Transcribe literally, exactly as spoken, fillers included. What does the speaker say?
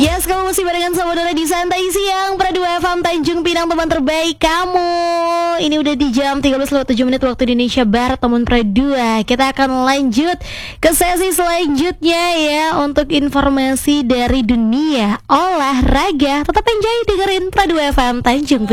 Yes, kamu masih barengan sama Dora di Santai Siang Pradu F M Tanjung Pinang, teman terbaik kamu. Ini udah di jam tiga belas lewat tujuh menit waktu Indonesia Barat, teman Pradu. Kita akan lanjut ke sesi selanjutnya ya, untuk informasi dari dunia olahraga. Tetap enjoy dengerin Pradu F M Tanjung Pinang.